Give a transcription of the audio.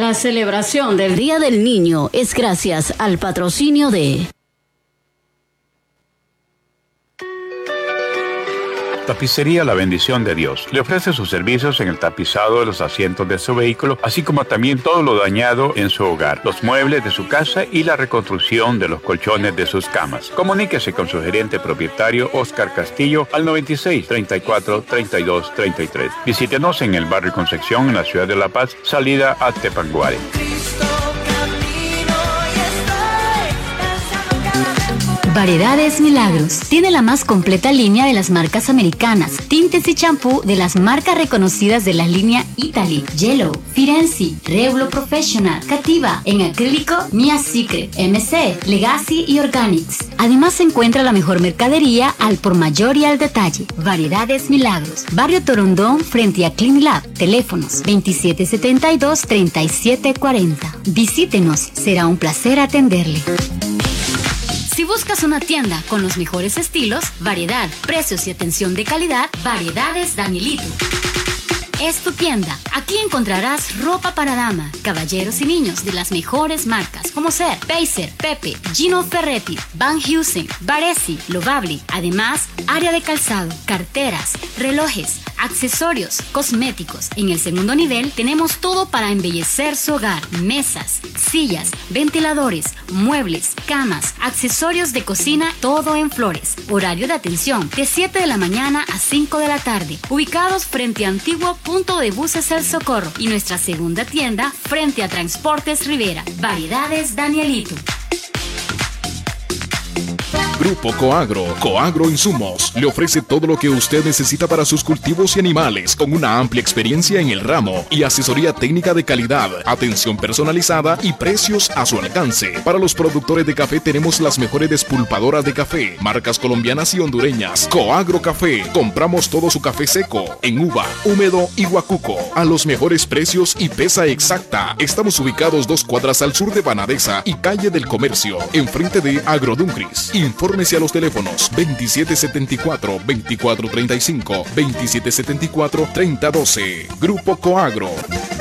La celebración del Día del Niño es gracias al patrocinio de Tapicería La Bendición de Dios. Le ofrece sus servicios en el tapizado de los asientos de su vehículo, así como también todo lo dañado en su hogar, los muebles de su casa y la reconstrucción de los colchones de sus camas. Comuníquese con su gerente propietario Oscar Castillo al 96 34 32 33. Visítenos en el barrio Concepción, en la ciudad de La Paz, salida a Tepanguare. Variedades Milagros. Tiene la más completa línea de las marcas americanas, tintes y champú de las marcas reconocidas de la línea Italy, Yellow, Firenze, Reulo Professional, Cativa, en acrílico, Mia Secret, MC, Legacy y Organics. Además se encuentra la mejor mercadería al por mayor y al detalle. Variedades Milagros. Barrio Torondón frente a Clean Lab. Teléfonos 2772-3740. Visítenos, será un placer atenderle. Si buscas una tienda con los mejores estilos, variedad, precios y atención de calidad, Variedades Danielito es tu tienda. Aquí encontrarás ropa para dama, caballeros y niños de las mejores marcas como ser Pacer, Pepe, Gino Ferretti, Van Heusen, Baresi, Lovable. Además, área de calzado, carteras, relojes, accesorios, cosméticos. En el segundo nivel tenemos todo para embellecer su hogar: mesas, sillas, ventiladores, muebles, camas, accesorios de cocina, todo en flores. Horario de atención de 7 de la mañana a 5 de la tarde. Ubicados frente a antiguo punto de buses El Socorro y nuestra segunda tienda frente a Transportes Rivera. Variedades Danielito. Grupo Coagro Insumos, le ofrece todo lo que usted necesita para sus cultivos y animales, con una amplia experiencia en el ramo y asesoría técnica de calidad, atención personalizada y precios a su alcance. Para los productores de café tenemos las mejores despulpadoras de café, marcas colombianas y hondureñas. Coagro Café, compramos todo su café seco, en uva, húmedo y guacuco, a los mejores precios y pesa exacta. Estamos ubicados 2 cuadras al sur de Banadesa y calle del Comercio, enfrente de Agroduncris. Infórmese a los teléfonos 2774-2435, 2774-3012. Grupo Coagro.